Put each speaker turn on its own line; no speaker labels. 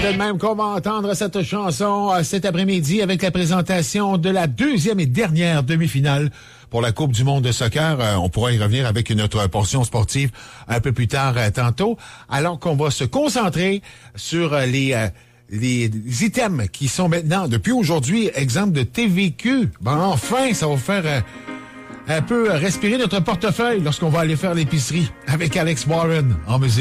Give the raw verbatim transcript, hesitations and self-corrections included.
de même qu'on va entendre cette chanson euh, cet après-midi avec la présentation de la deuxième et dernière demi-finale pour la Coupe du monde de soccer. Euh, on pourra y revenir avec notre portion sportive un peu plus tard euh, tantôt, alors qu'on va se concentrer sur euh, les... Euh, les items qui sont maintenant, depuis aujourd'hui, exemple de T V Q. Bon, enfin, ça va faire euh, un peu respirer notre portefeuille lorsqu'on va aller faire l'épicerie avec Alex Warren en musique.